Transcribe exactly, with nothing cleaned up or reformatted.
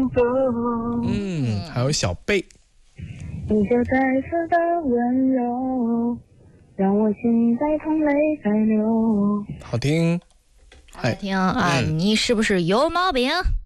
走。 嗯，还有小贝。 你这白色的温柔，让我心在痛，泪在流。 好听， 好听啊！你是不是有毛病？